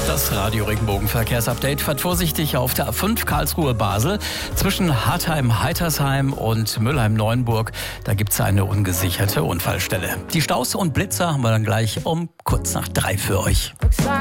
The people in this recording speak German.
Das Radio-Regenbogen-Verkehrsupdate. Fahrt vorsichtig auf der A5 Karlsruhe-Basel zwischen Hartheim-Heitersheim und Mülheim-Neuenburg. Da gibt es eine ungesicherte Unfallstelle. Die Staus und Blitzer haben wir dann gleich um kurz nach 3 für euch.